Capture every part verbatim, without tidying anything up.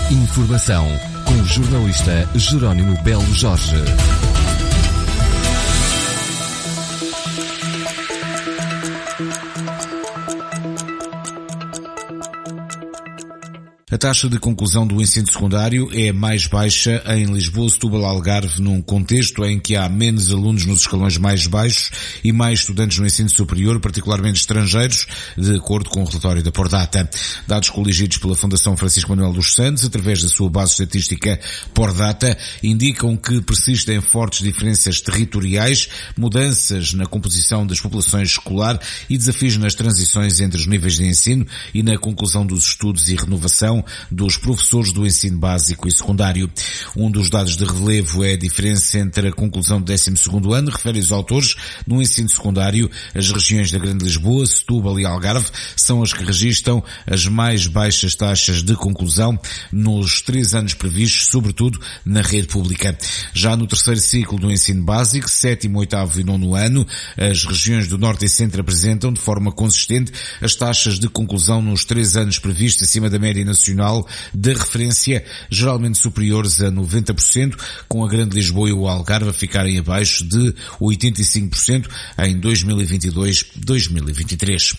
Informação com o jornalista Jerónimo Belo Jorge. A taxa de conclusão do ensino secundário é mais baixa em Lisboa, Setúbal e Algarve, num contexto em que há menos alunos nos escalões mais baixos e mais estudantes no ensino superior, particularmente estrangeiros, de acordo com o relatório da Pordata. Dados coligidos pela Fundação Francisco Manuel dos Santos, através da sua base estatística Pordata, indicam que persistem fortes diferenças territoriais, mudanças na composição das populações escolar e desafios nas transições entre os níveis de ensino e na conclusão dos estudos e renovação dos professores do ensino básico e secundário. Um dos dados de relevo é a diferença entre a conclusão do décimo segundo ano, refere os autores, no ensino secundário. As regiões da Grande Lisboa, Setúbal e Algarve são as que registram as mais baixas taxas de conclusão nos três anos previstos, sobretudo na rede pública. Já no terceiro ciclo do ensino básico, sétimo, oitavo e nono ano, as regiões do Norte e Centro apresentam de forma consistente as taxas de conclusão nos três anos previstos acima da média nacional da referência, geralmente superiores a noventa por cento, com a Grande Lisboa e o Algarve a ficarem abaixo de oitenta e cinco por cento em dois mil e vinte e dois a dois mil e vinte e três.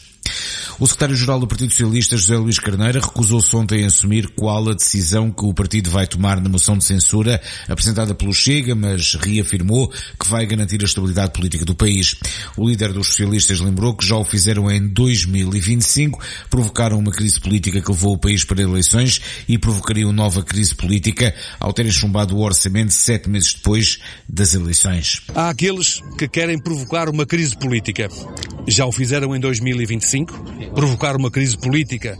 O secretário-geral do Partido Socialista, José Luís Carneiro, recusou-se ontem a assumir qual a decisão que o partido vai tomar na moção de censura apresentada pelo Chega, mas reafirmou que vai garantir a estabilidade política do país. O líder dos socialistas lembrou que já o fizeram em dois mil e vinte e cinco, provocaram uma crise política que levou o país para eleições e provocariam nova crise política ao terem chumbado o orçamento sete meses depois das eleições. Há aqueles que querem provocar uma crise política. Já o fizeram em dois mil e vinte e cinco, provocar uma crise política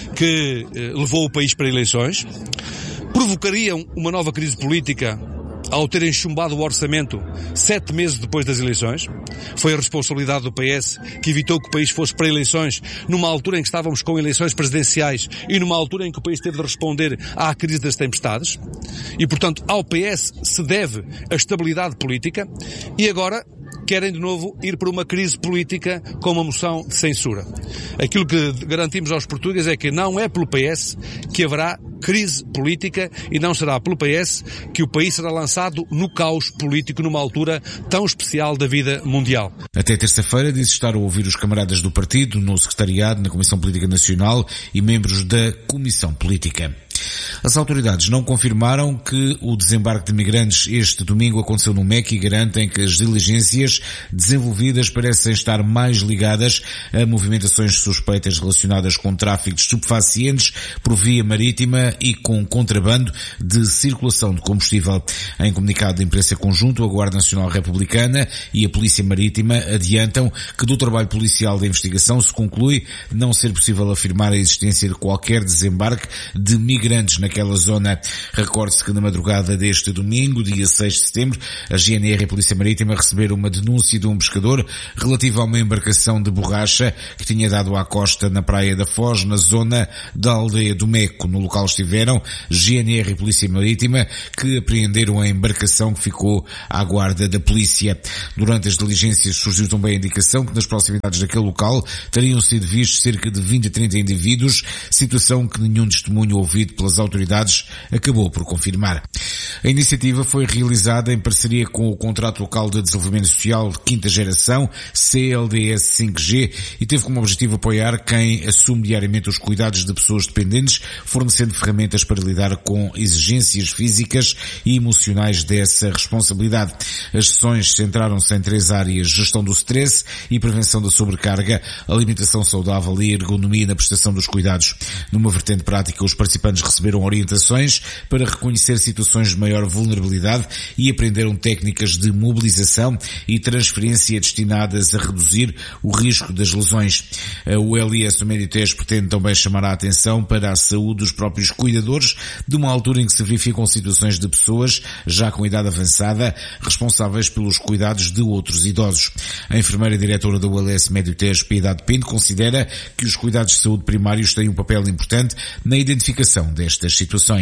que eh, levou o país para eleições, provocariam uma nova crise política ao terem chumbado o orçamento sete meses depois das eleições. Foi a responsabilidade do P S que evitou que o país fosse para eleições numa altura em que estávamos com eleições presidenciais e numa altura em que o país teve de responder à crise das tempestades. E, portanto, ao P S se deve a estabilidade política e agora querem de novo ir para uma crise política com uma moção de censura. Aquilo que garantimos aos portugueses é que não é pelo P S que haverá crise política e não será pelo P S que o país será lançado no caos político numa altura tão especial da vida mundial. Até terça-feira disse estar a ouvir os camaradas do partido no secretariado, na Comissão Política Nacional e membros da Comissão Política. As autoridades não confirmaram que o desembarque de migrantes este domingo aconteceu no M E C e garantem que as diligências desenvolvidas parecem estar mais ligadas a movimentações suspeitas relacionadas com tráfico de estupefacientes por via marítima e com contrabando de circulação de combustível. Em comunicado de imprensa conjunto, a Guarda Nacional Republicana e a Polícia Marítima adiantam que do trabalho policial de investigação se conclui não ser possível afirmar a existência de qualquer desembarque de migrantes naquela zona. Recorde-se que na madrugada deste domingo, dia seis de setembro, a G N R e a Polícia Marítima receberam uma denúncia de um pescador relativa a uma embarcação de borracha que tinha dado à costa na Praia da Foz, na zona da aldeia do Meco. No local estiveram G N R e Polícia Marítima, que apreenderam a embarcação que ficou à guarda da polícia. Durante as diligências surgiu também a indicação que nas proximidades daquele local teriam sido vistos cerca de vinte a trinta indivíduos, situação que nenhum testemunho ouvido pelas autoridades acabou por confirmar. A iniciativa foi realizada em parceria com o Contrato Local de Desenvolvimento Social de Quinta Geração, C L D S cinco G, e teve como objetivo apoiar quem assume diariamente os cuidados de pessoas dependentes, fornecendo ferramentas para lidar com exigências físicas e emocionais dessa responsabilidade. As sessões centraram-se em três áreas: gestão do stress e prevenção da sobrecarga, alimentação saudável e ergonomia na prestação dos cuidados. Numa vertente prática, os participantes receberam orientações para reconhecer situações de maior vulnerabilidade e aprenderam técnicas de mobilização e transferência destinadas a reduzir o risco das lesões. O L I S do Médio-Tejo pretende também chamar a atenção para a saúde dos próprios cuidadores, de uma altura em que se verificam situações de pessoas já com idade avançada responsáveis pelos cuidados de outros idosos. A enfermeira diretora do L I S Médio-Tejo, Piedade Pinto, considera que os cuidados de saúde primários têm um papel importante na identificação destas situações.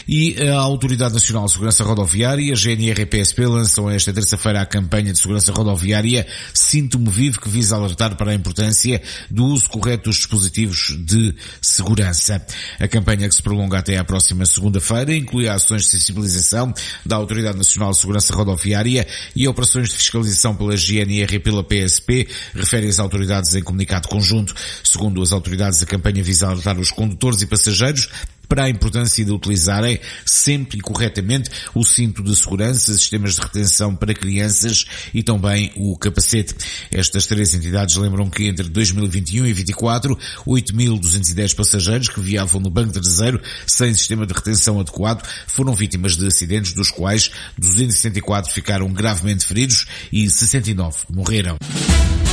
E a Autoridade Nacional de Segurança Rodoviária, a G N R e P S P, lançam esta terça-feira a campanha de segurança rodoviária Sinto-me Vivo, que visa alertar para a importância do uso correto dos dispositivos de segurança. A campanha, que se prolonga até à próxima segunda-feira, inclui ações de sensibilização da Autoridade Nacional de Segurança Rodoviária e operações de fiscalização pela G N R e pela P S P, referem as autoridades em comunicado conjunto. Segundo as autoridades, a campanha visa alertar os condutores e passageiros para a importância de utilizarem sempre e corretamente o cinto de segurança, sistemas de retenção para crianças e também o capacete. Estas três entidades lembram que entre dois mil e vinte e um e vinte e quatro, oito mil duzentos e dez passageiros que viavam no banco traseiro sem sistema de retenção adequado foram vítimas de acidentes, dos quais duzentos e setenta e quatro ficaram gravemente feridos e sessenta e nove morreram.